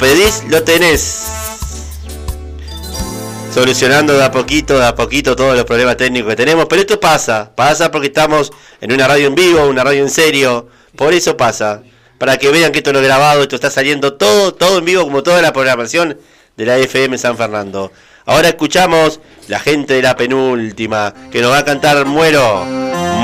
pedís, lo tenés. Solucionando de a poquito todos los problemas técnicos que tenemos. Pero esto pasa porque estamos en una radio en vivo, una radio en serio. Por eso pasa. Para que vean que esto no es grabado, esto está saliendo todo en vivo, como toda la programación de la FM San Fernando. Ahora escuchamos la gente de la penúltima, que nos va a cantar Muero.